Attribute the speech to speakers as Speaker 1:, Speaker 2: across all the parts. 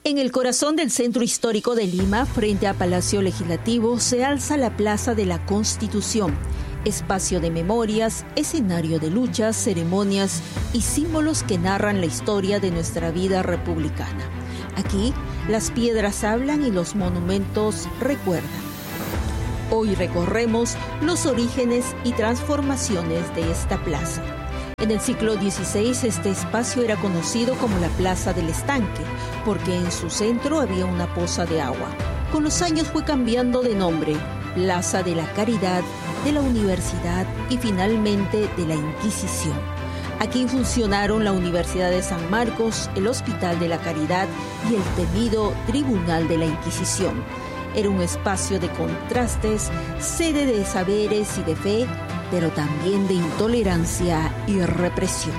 Speaker 1: En el corazón del centro histórico de Lima, frente a Palacio Legislativo, se alza la Plaza de la Constitución, espacio de memorias, escenario de luchas, ceremonias y símbolos que narran la historia de nuestra vida republicana. Aquí, las piedras hablan y los monumentos recuerdan. Hoy recorremos los orígenes y transformaciones de esta plaza. En el siglo XVI, este espacio era conocido como la Plaza del Estanque, porque en su centro había una poza de agua. Con los años fue cambiando de nombre, Plaza de la Caridad, de la Universidad y finalmente de la Inquisición. Aquí funcionaron la Universidad de San Marcos, el Hospital de la Caridad y el temido Tribunal de la Inquisición. Era un espacio de contrastes, sede de saberes y de fe, pero también de intolerancia y represión.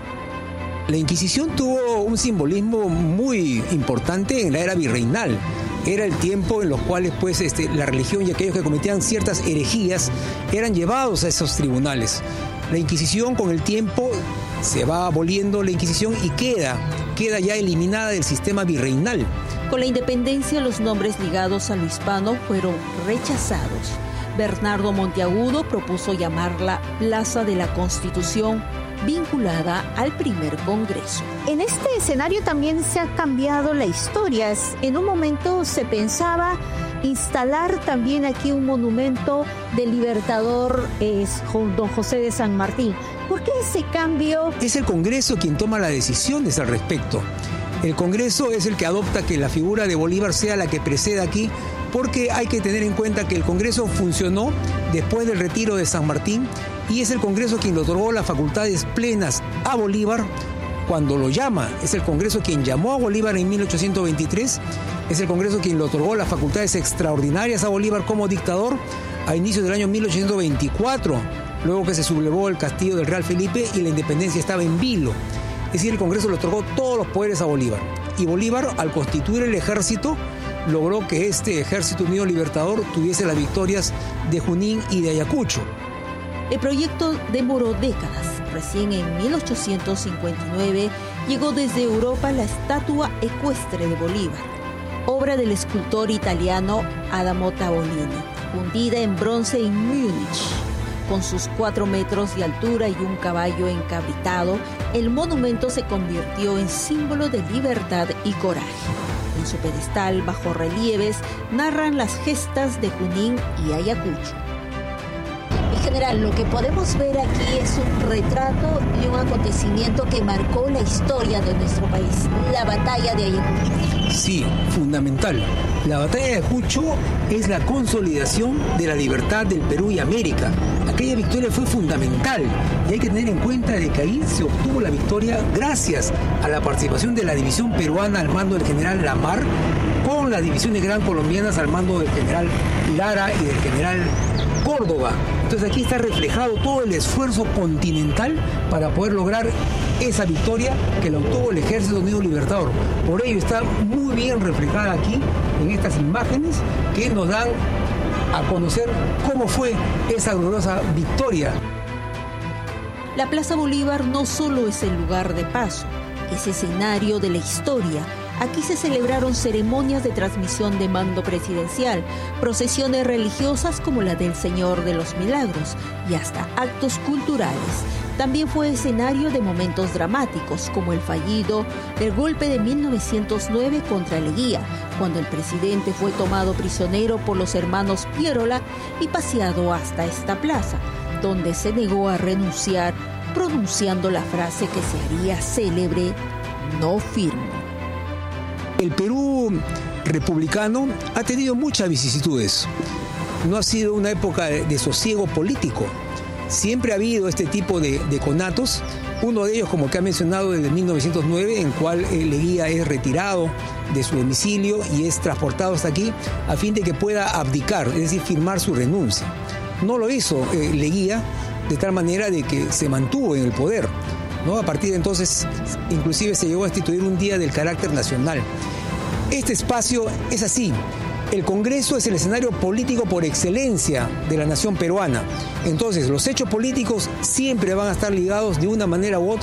Speaker 2: La Inquisición tuvo un simbolismo muy importante en la era virreinal. Era el tiempo en los cuales la religión y aquellos que cometían ciertas herejías eran llevados a esos tribunales. La Inquisición con el tiempo se va aboliendo la Inquisición y queda ya eliminada del sistema virreinal.
Speaker 1: Con la independencia, los nombres ligados a lo hispano fueron rechazados. Bernardo Monteagudo propuso llamarla Plaza de la Constitución, vinculada al primer Congreso.
Speaker 3: En este escenario también se ha cambiado la historia. En un momento se pensaba instalar también aquí un monumento del libertador don José de San Martín. ¿Por qué ese cambio?
Speaker 2: Es el Congreso quien toma las decisiones al respecto. El Congreso es el que adopta que la figura de Bolívar sea la que preceda aquí, porque hay que tener en cuenta que el Congreso funcionó después del retiro de San Martín y es el Congreso quien le otorgó las facultades plenas a Bolívar cuando lo llama. Es el Congreso quien llamó a Bolívar en 1823, es el Congreso quien le otorgó las facultades extraordinarias a Bolívar como dictador a inicios del año 1824, luego que se sublevó el castillo del Real Felipe y la independencia estaba en vilo. Es decir, el Congreso le otorgó todos los poderes a Bolívar. Y Bolívar, al constituir el ejército, logró que este Ejército Unido Libertador tuviese las victorias de Junín y de Ayacucho.
Speaker 1: El proyecto demoró décadas. Recién en 1859 llegó desde Europa la estatua ecuestre de Bolívar, obra del escultor italiano Adamo Tavolini, fundida en bronce en Múnich. Con sus 4 metros de altura y un caballo encabritado, el monumento se convirtió en símbolo de libertad y coraje. En su pedestal, bajo relieves, narran las gestas de Junín y Ayacucho.
Speaker 3: En general, lo que podemos ver aquí es un retrato y un acontecimiento que marcó la historia de nuestro país, la batalla de Ayacucho.
Speaker 2: Sí, fundamental. La batalla de Ayacucho es la consolidación de la libertad del Perú y América. Aquella victoria fue fundamental y hay que tener en cuenta de que ahí se obtuvo la victoria gracias a la participación de la división peruana al mando del general Lamar con las divisiones gran colombianas al mando del general Lara y del general Córdoba. Entonces aquí está reflejado todo el esfuerzo continental para poder lograr esa victoria que la obtuvo el Ejército Unido Libertador. Por ello está muy bien reflejada aquí en estas imágenes que nos dan a conocer cómo fue esa gloriosa victoria.
Speaker 1: La Plaza Bolívar no solo es el lugar de paso, es escenario de la historia. Aquí se celebraron ceremonias de transmisión de mando presidencial, procesiones religiosas como la del Señor de los Milagros y hasta actos culturales. También fue escenario de momentos dramáticos, como el fallido del golpe de 1909 contra Leguía, cuando el presidente fue tomado prisionero por los hermanos Pierola y paseado hasta esta plaza, donde se negó a renunciar, pronunciando la frase que se haría célebre: "No firmo".
Speaker 2: El Perú republicano ha tenido muchas vicisitudes. No ha sido una época de sosiego político. Siempre ha habido este tipo de conatos. Uno de ellos, como que ha mencionado, desde 1909, en cual Leguía es retirado de su domicilio y es transportado hasta aquí a fin de que pueda abdicar, es decir, firmar su renuncia. No lo hizo Leguía, de tal manera de que se mantuvo en el poder, ¿no? A partir de entonces, inclusive se llegó a instituir un día del carácter nacional. Este espacio es así. El Congreso es el escenario político por excelencia de la nación peruana. Entonces, los hechos políticos siempre van a estar ligados de una manera u otra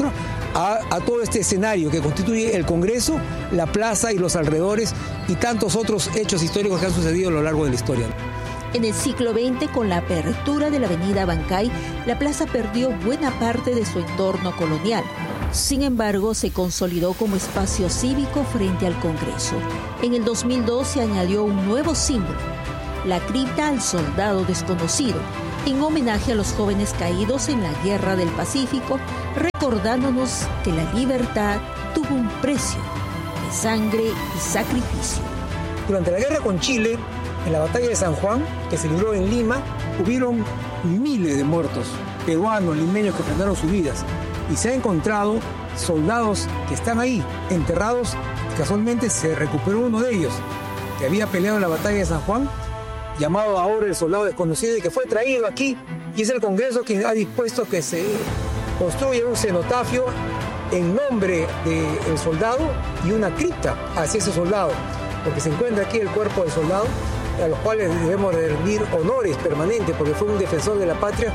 Speaker 2: a todo este escenario que constituye el Congreso, la plaza y los alrededores y tantos otros hechos históricos que han sucedido a lo largo de la historia.
Speaker 1: En el siglo XX, con la apertura de la avenida Bancay, la plaza perdió buena parte de su entorno colonial. Sin embargo, se consolidó como espacio cívico frente al Congreso. En el 2002 se añadió un nuevo símbolo, la cripta al soldado desconocido, en homenaje a los jóvenes caídos en la Guerra del Pacífico, recordándonos que la libertad tuvo un precio de sangre y sacrificio.
Speaker 2: Durante la guerra con Chile, en la batalla de San Juan, que se libró en Lima, hubieron miles de muertos, peruanos, limeños que enfrentaron sus vidas. Y se han encontrado soldados que están ahí, enterrados. Casualmente se recuperó uno de ellos, que había peleado en la batalla de San Juan, llamado ahora el soldado desconocido, y que fue traído aquí. Y es el Congreso quien ha dispuesto que se construya un cenotafio en nombre del soldado y una cripta hacia ese soldado, porque se encuentra aquí el cuerpo del soldado, a los cuales debemos rendir honores permanentes, porque fue un defensor de la patria.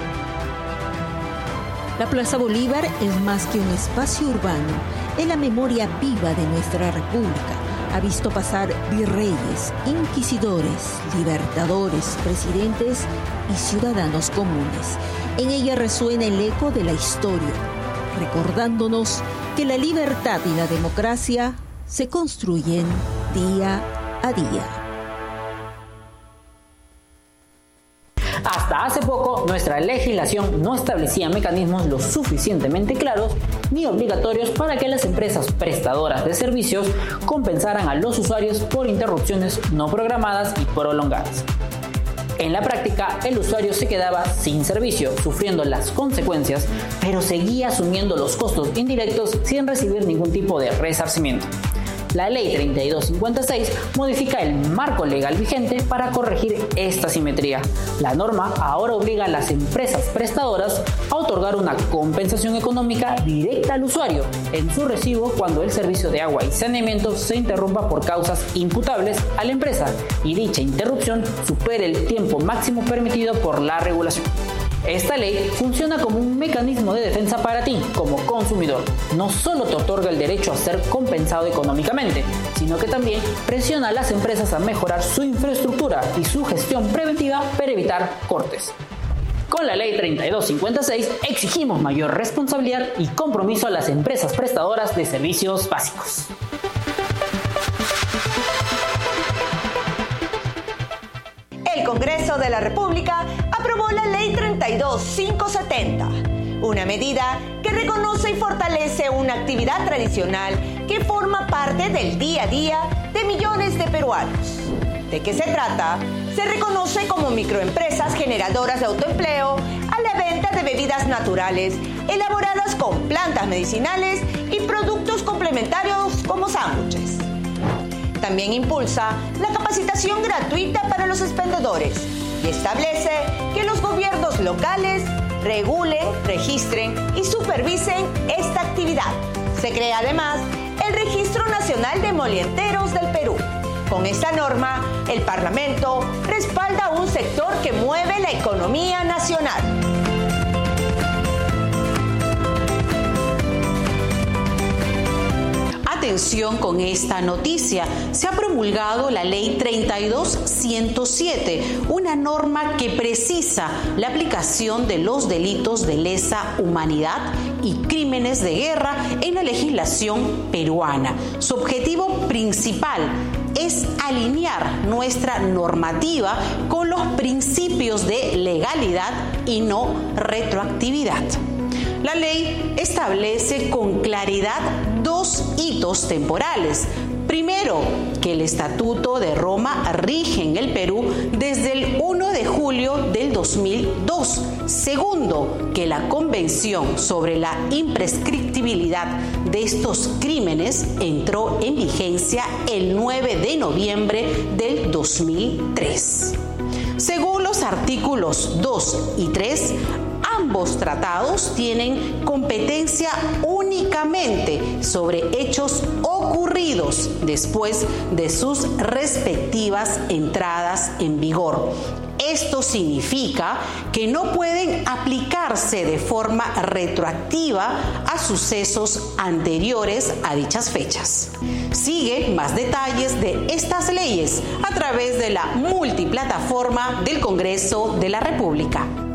Speaker 1: La Plaza Bolívar es más que un espacio urbano, es la memoria viva de nuestra república. Ha visto pasar virreyes, inquisidores, libertadores, presidentes y ciudadanos comunes. En ella resuena el eco de la historia, recordándonos que la libertad y la democracia se construyen día a día.
Speaker 4: Hasta hace poco, nuestra legislación no establecía mecanismos lo suficientemente claros ni obligatorios para que las empresas prestadoras de servicios compensaran a los usuarios por interrupciones no programadas y prolongadas. En la práctica, el usuario se quedaba sin servicio, sufriendo las consecuencias, pero seguía asumiendo los costos indirectos sin recibir ningún tipo de resarcimiento. La Ley 3256 modifica el marco legal vigente para corregir esta simetría. La norma ahora obliga a las empresas prestadoras a otorgar una compensación económica directa al usuario en su recibo cuando el servicio de agua y saneamiento se interrumpa por causas imputables a la empresa y dicha interrupción supere el tiempo máximo permitido por la regulación. Esta ley funciona como un mecanismo de defensa para ti, como consumidor. No solo te otorga el derecho a ser compensado económicamente, sino que también presiona a las empresas a mejorar su infraestructura y su gestión preventiva para evitar cortes. Con la Ley 3256 exigimos mayor responsabilidad y compromiso a las empresas prestadoras de servicios básicos.
Speaker 5: El Congreso de la República aprobó la Ley 32570, una medida que reconoce y fortalece una actividad tradicional que forma parte del día a día de millones de peruanos. ¿De qué se trata? Se reconoce como microempresas generadoras de autoempleo a la venta de bebidas naturales elaboradas con plantas medicinales y productos complementarios como sándwiches. También impulsa la capacitación gratuita para los expendedores y establece que los gobiernos locales regulen, registren y supervisen esta actividad. Se crea además el Registro Nacional de Molienteros del Perú. Con esta norma, el Parlamento respalda a un sector que mueve la economía nacional.
Speaker 6: Atención con esta noticia, se ha promulgado la Ley 32107, una norma que precisa la aplicación de los delitos de lesa humanidad y crímenes de guerra en la legislación peruana. Su objetivo principal es alinear nuestra normativa con los principios de legalidad y no retroactividad. La ley establece con claridad dos hitos temporales. Primero, que el Estatuto de Roma rige en el Perú desde el 1 de julio del 2002. Segundo, que la Convención sobre la imprescriptibilidad de estos crímenes entró en vigencia el 9 de noviembre del 2003. Según los artículos 2 y 3, ambos tratados tienen competencia únicamente sobre hechos ocurridos cumplidos después de sus respectivas entradas en vigor. Esto significa que no pueden aplicarse de forma retroactiva a sucesos anteriores a dichas fechas. Sigue más detalles de estas leyes a través de la multiplataforma del Congreso de la República.